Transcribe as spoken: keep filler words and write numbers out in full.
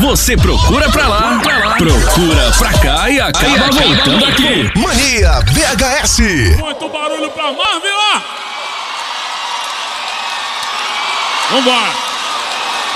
Você procura pra lá, procura pra cá e acaba voltando aqui. Mania V H S. Muito barulho pra Marvel. Vambora.